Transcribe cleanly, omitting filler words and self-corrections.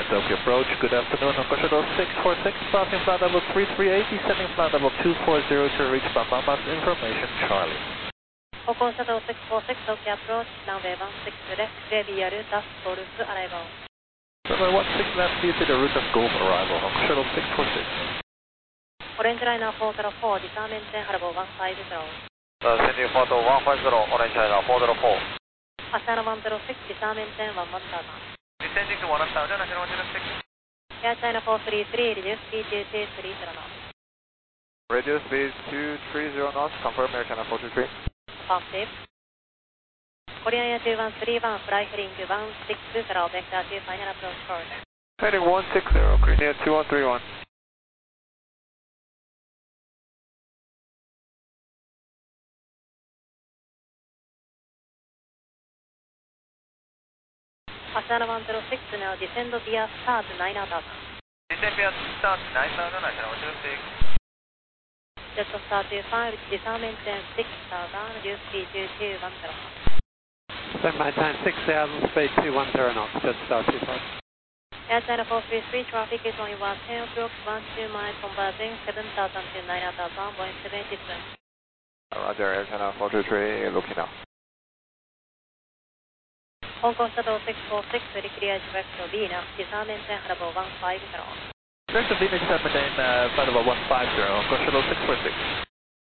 Tokyo approach, good afternoon, Hong Kong Shuttle 646, passing flight level 3380, descending flight level 2400 to reach Bambama's information, Charlie. Hong Kong Shuttle 646, Tokyo approach, runway 16 left, Xavier, Das Golf, arrival. Runway 16 left, you see the route of Golf arrival, Hong Kong Shuttle 646. Orange Liner 404, disarm engine, Harbour 150. Sending photo 150, Orange Liner 404. Astana 106, disarm engine, 11,000. Descending to 1000, National 106. Air China 433, reduce speed to 230 knots. Radio speed 230 knots, confirm Air China 423. Positive. Korean Air 2131, fly heading 160, vector to final approach course. Heading 160, Korean Air 2131. Astana 106, now descend via start 9,000. Descend via start 9,000, National 106. Just start to 5, disarm engine 6,000, reduce speed to 210 knots. Then maintain 6,000, speed 210 knots, just start to 5. Air China 433, traffic is only 10 o'clock, 12 miles converging, 7,000 to 9,000, 177. Roger, Air China 423, looking now. Hong Kong Shuttle 646, very clear direct to Venus, disarm engine, Harbour 150. Direct to Venus, maintain flight level 150, Hong Kong Shuttle 646.